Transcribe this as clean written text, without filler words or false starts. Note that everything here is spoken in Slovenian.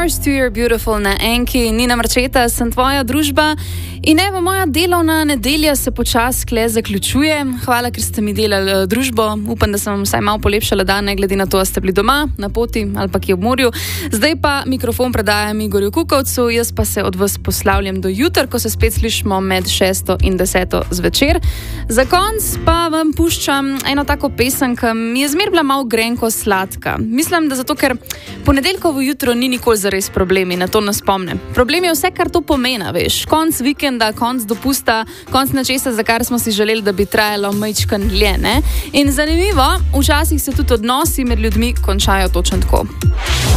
Cheers to your beautiful na Enki, Nina Marčeta, sem tvoja družba. In evo, moja delovna nedelja se počasi zaključuje. Hvala, ker ste mi delali družbo. Upam, da sem vam vsaj malo polepšala dan, ne glede na to, da ste bili doma, na poti ali pa kje ob morju. Zdaj pa mikrofon predajam Igorju Kukovcu, jaz pa se od vas poslavljam do jutra, ko se spet slišimo med 6 in 10 zvečer. Za konc pa vam puščam eno tako pesem, ki mi je zmer bila malo grenko sladka. Mislim, da zato, ker ponedeljkovo jutro ni nikoli zares problemi, na to nas spomne. Problem je vse, kar to pomena, veš. Konc vikenda, konc dopusta, konc nečesa, za kar smo si želeli, da bi trajalo majčkan dlje, ne? In zanimivo, včasih se tudi odnosi med ljudmi končajo točno tako.